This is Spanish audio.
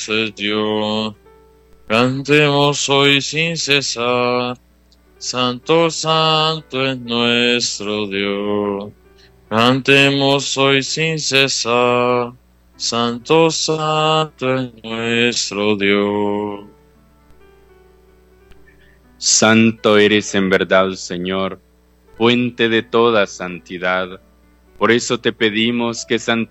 es Dios. Cantemos hoy sin cesar, Santo, Santo es nuestro Dios. Cantemos hoy sin cesar, Santo, Santo es nuestro Dios. Santo eres en verdad, Señor, fuente de toda santidad. Por eso te pedimos que